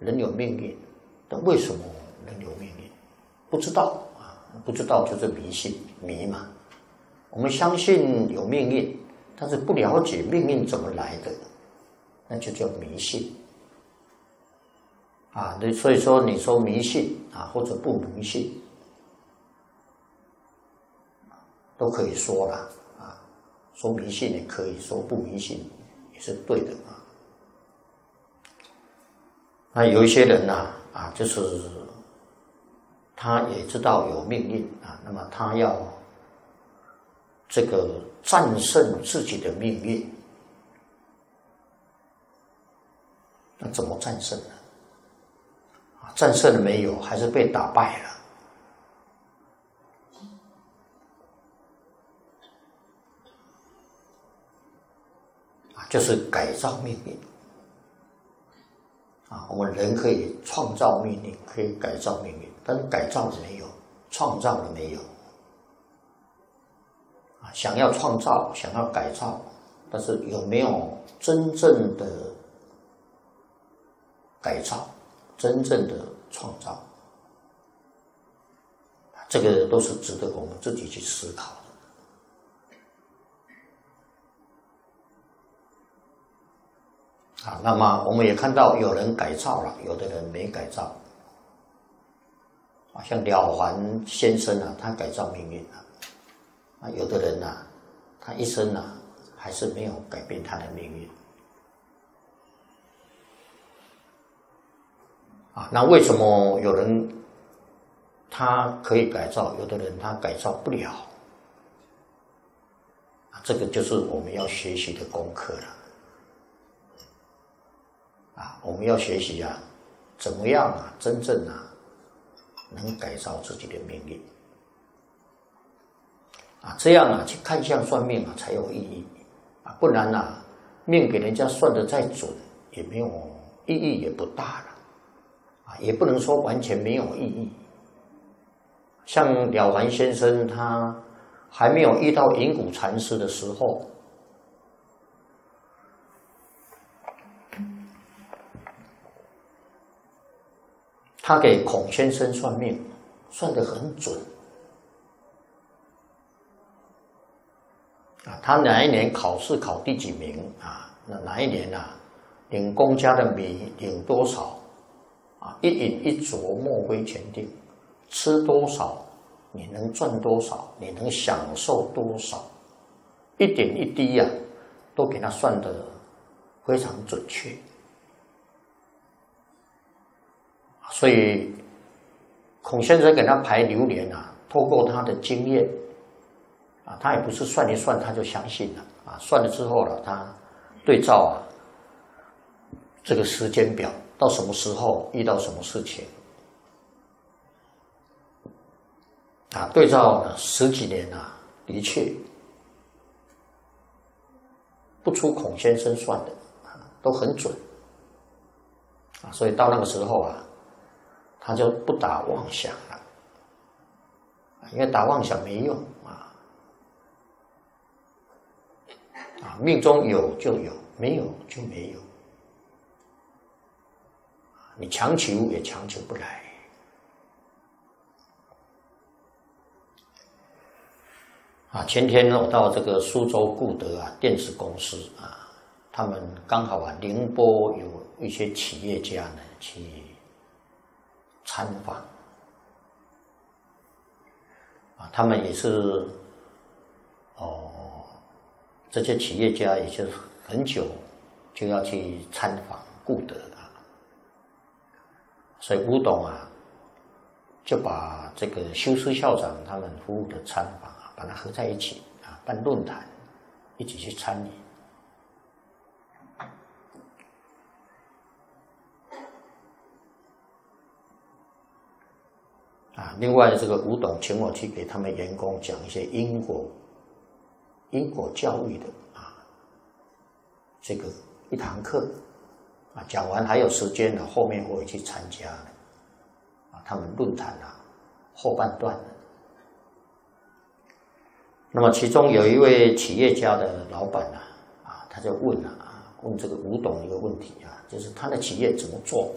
人有命运，但为什么人有命运？不知道啊，不知道就是迷信迷嘛。我们相信有命运，但是不了解命运怎么来的，那就叫迷信啊。所以说，你说迷信啊，或者不迷信，都可以说了啊。说迷信也可以，说不迷信也是对的啊。那有一些人呐就是他也知道有命运啊，那么他要这个战胜自己的命运，那怎么战胜呢？战胜了没有？还是被打败了？就是改造命运。我们人可以创造命运，可以改造命运，但是改造了没有？创造了没有？想要创造，想要改造，但是有没有真正的改造，真正的创造？这个都是值得我们自己去思考的。那么我们也看到有人改造了，有的人没改造。像了凡先生他改造命运了。有的人他一生还是没有改变他的命运。那为什么有人他可以改造，有的人他改造不了？这个就是我们要学习的功课了。我们要学习怎么样真正能改造自己的命运这样去看相算命才有意义不然命给人家算得再准，也没有意义，也不大了也不能说完全没有意义。像了凡先生，他还没有遇到隐谷禅师的时候，他给孔先生算命，算得很准他哪一年考试考第几名哪一年领公家的米领多少一饮一啄莫非前定，吃多少你能赚多少，你能享受多少，一点一滴都给他算得非常准确。所以孔先生给他排流年透过他的经验他也不是算一算他就相信了算了之后他对照这个时间表，到什么时候遇到什么事情对照10几年的确不出孔先生算的都很准所以到那个时候他就不打妄想了因为打妄想没用命中有就有，没有就没有你强求也强求不来前天我到这个苏州固德电子公司他们刚好宁波有一些企业家呢去参访他们也是这些企业家也是很久就要去参访固德所以吴董就把这个修师校长他们服务的参访把它合在一起办论坛，一起去参与另外这个吴董请我去给他们员工讲一些因果教育的这个一堂课讲完还有时间后面我会去参加他们论坛后半段那么其中有一位企业家的老板他就问这个吴董一个问题就是他的企业怎么做